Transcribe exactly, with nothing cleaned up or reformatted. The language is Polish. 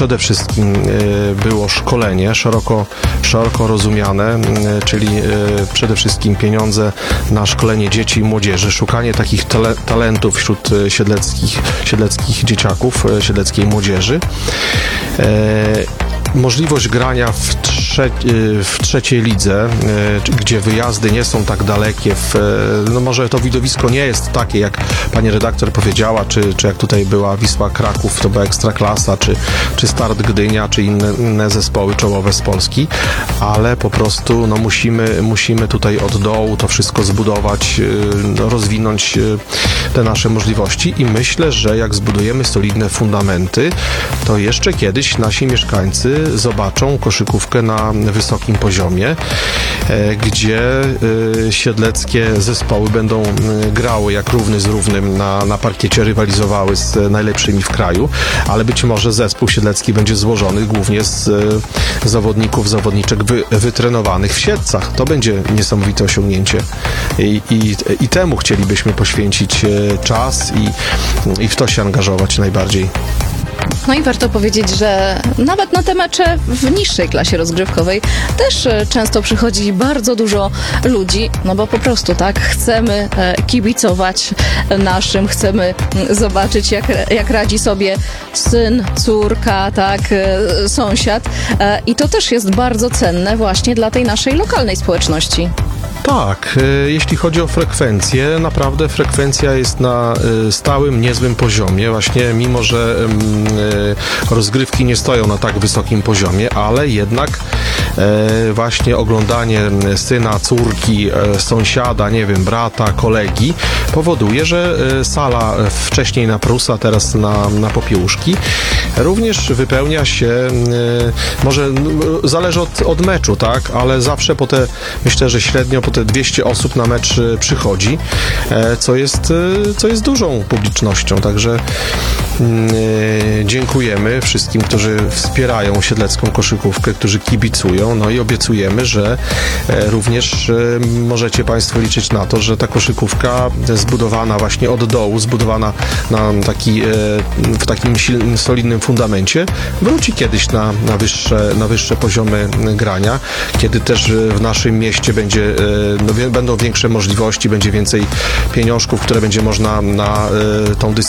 przede wszystkim było szkolenie szeroko, szeroko rozumiane, czyli przede wszystkim pieniądze na szkolenie dzieci i młodzieży, szukanie takich tale, talentów wśród siedleckich, siedleckich dzieciaków, siedleckiej młodzieży. Możliwość grania w, trze w trzeciej lidze, gdzie wyjazdy nie są tak dalekie, w, no może to widowisko nie jest takie, jak pani redaktor powiedziała, czy, czy jak tutaj była Wisła Kraków, to była Ekstraklasa, czy, czy Start Gdynia, czy inne, inne zespoły czołowe z Polski, ale po prostu no musimy, musimy tutaj od dołu to wszystko zbudować, rozwinąć te nasze możliwości i myślę, że jak zbudujemy solidne fundamenty, to jeszcze kiedyś nasi mieszkańcy zobaczą koszykówkę na wysokim poziomie, gdzie siedleckie zespoły będą grały jak równy z równym na, na parkiecie, rywalizowały z najlepszymi w kraju, ale być może zespół siedlecki będzie złożony głównie z zawodników, zawodniczek wy, wytrenowanych w Siedlcach. To będzie niesamowite osiągnięcie i, i, i temu chcielibyśmy poświęcić czas i, i w to się angażować najbardziej. No i warto powiedzieć, że nawet na te mecze w niższej klasie rozgrywkowej też często przychodzi bardzo dużo ludzi, no bo po prostu tak, chcemy kibicować naszym, chcemy zobaczyć jak, jak radzi sobie syn, córka, tak, sąsiad i to też jest bardzo cenne właśnie dla tej naszej lokalnej społeczności. Tak, jeśli chodzi o frekwencję, naprawdę frekwencja jest na stałym, niezłym poziomie. Właśnie mimo, że rozgrywki nie stoją na tak wysokim poziomie, ale jednak właśnie oglądanie syna, córki, sąsiada, nie wiem, brata, kolegi powoduje, że sala wcześniej na Prusa, teraz na, na Popiełuszki również wypełnia się, może zależy od, od meczu, tak, ale zawsze po te, myślę, że średnio po te dwieście osób na mecz przychodzi, co jest, co jest dużą publicznością, także dziękujemy wszystkim, którzy wspierają siedlecką koszykówkę, którzy kibicują, no i obiecujemy, że również możecie Państwo liczyć na to, że ta koszykówka zbudowana właśnie od dołu, zbudowana na taki, w takim silnym, solidnym fundamencie, wróci kiedyś na, na, wyższe, na wyższe poziomy grania, kiedy też w naszym mieście będzie, no, będą większe możliwości, będzie więcej pieniążków, które będzie można na tą dyscyplinę